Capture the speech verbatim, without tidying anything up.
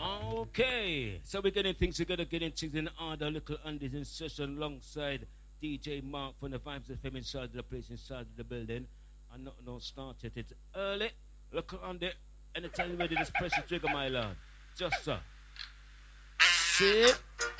Okay, so we're getting things together, getting things in order. Little Andy's in session alongside D J Mark from the Vibes F M inside of the place, inside of the building. And not no started. It's early. Little Andy, anytime you're ready, just press the trigger, my lord. Just so. See it?